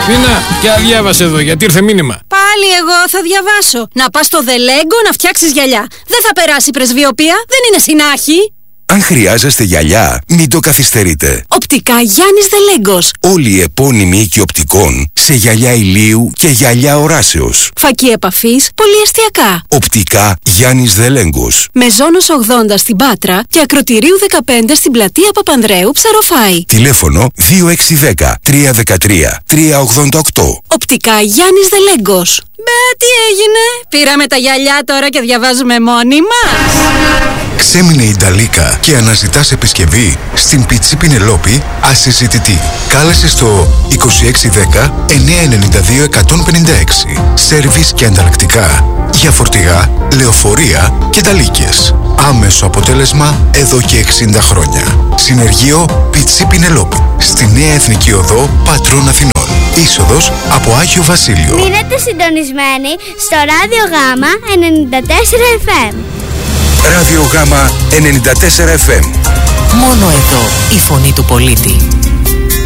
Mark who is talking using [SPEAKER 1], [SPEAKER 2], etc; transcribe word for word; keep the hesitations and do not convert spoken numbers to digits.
[SPEAKER 1] Μίνα, πια διάβασε εδώ γιατί ήρθε μήνυμα.
[SPEAKER 2] Πάλι εγώ θα διαβάσω. Να πας στο Δελέγκο να φτιάξεις γυαλιά. Δεν θα περάσει πρεσβειοποία, δεν είναι συνάχη.
[SPEAKER 3] Αν χρειάζεστε γυαλιά, μην το καθυστερείτε.
[SPEAKER 2] Οπτικά Γιάννης Δελέγκος.
[SPEAKER 3] Όλοι οι επώνυμοι οίκοι οπτικών σε γυαλιά ηλίου και γυαλιά οράσεως.
[SPEAKER 2] Φακή επαφής, πολυεστιακά.
[SPEAKER 3] Οπτικά Γιάννης Δελέγκος.
[SPEAKER 2] Μεζόνος ογδόντα στην Πάτρα και Ακροτηρίου δεκαπέντε στην πλατεία Παπανδρέου, Ψαροφάη.
[SPEAKER 3] Τηλέφωνο δύο έξι ένα μηδέν τρία ένα τρία τρία ογδόντα οκτώ.
[SPEAKER 2] Οπτικά Γιάννης Δελέγκος. Μπε, τι έγινε? Πήραμε τα γυαλιά τώρα και διαβάζουμε μόνοι μας.
[SPEAKER 4] Ξέμεινε η Νταλίκα και αναζητάς επισκευή στην Πιτσί Πινελόπη ασυζητητή. Κάλεσε στο είκοσι έξι δέκα εννιακόσια ενενήντα δύο εκατόν πενήντα έξι. Σέρβις και ανταλλακτικά για φορτηγά, λεωφορεία και ταλίκες. Άμεσο αποτέλεσμα εδώ και εξήντα χρόνια. Συνεργείο Πιτσί Πινελόπη στη Νέα Εθνική Οδό Πατρών Αθηνών. Είσοδος από Άγιο Βασίλειο.
[SPEAKER 5] Μείνετε συντονισμένοι στο Ράδιο Γάμα ενενήντα τέσσερα εφ εμ.
[SPEAKER 3] Ράδιο Γάμα ενενήντα τέσσερα εφ εμ.
[SPEAKER 6] Μόνο εδώ η φωνή του πολίτη.